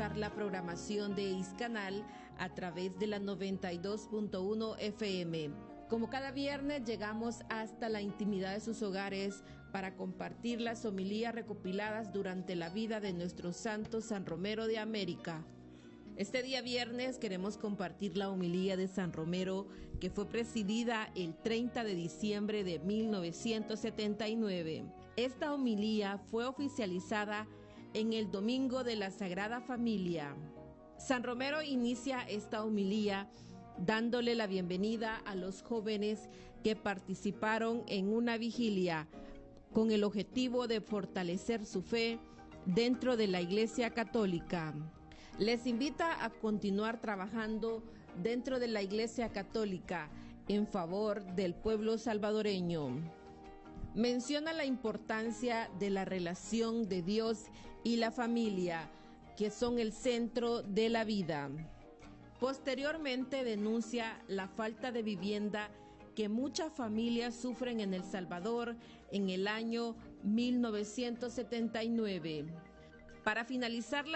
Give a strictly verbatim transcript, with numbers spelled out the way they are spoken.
sintonizar la programación de Iscanal a través de la noventa y dos punto uno F M. Como cada viernes llegamos hasta la intimidad de sus hogares para compartir las homilías recopiladas durante la vida de nuestro santo San Romero de América. Este día viernes queremos compartir la homilía de San Romero, que fue presidida el treinta de diciembre de mil novecientos setenta y nueve. Esta homilía fue oficializada en el Domingo de la Sagrada Familia. San Romero inicia esta homilía dándole la bienvenida a los jóvenes que participaron en una vigilia con el objetivo de fortalecer su fe dentro de la Iglesia Católica. Les invita a continuar trabajando dentro de la Iglesia Católica en favor del pueblo salvadoreño. Menciona la importancia de la relación de Dios y la familia, que son el centro de la vida. Posteriormente denuncia la falta de vivienda que muchas familias sufren en El Salvador en el año mil novecientos setenta y nueve. Para finalizar la